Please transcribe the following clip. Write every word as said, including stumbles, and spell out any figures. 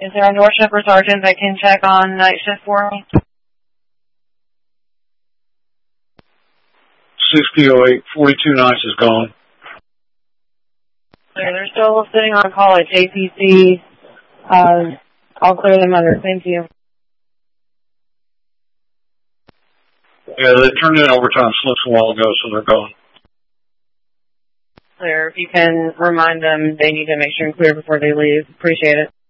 Is there a North Shepherd sergeant that can check on night shift for me? sixty oh eight, forty-two nights is gone. Clear. They're still sitting on call at J P C. Uh, I'll clear them under. Thank you. Yeah, they turned in overtime slips a while ago, so they're gone. Clear. If you can remind them they need to make sure and clear before they leave. Appreciate it.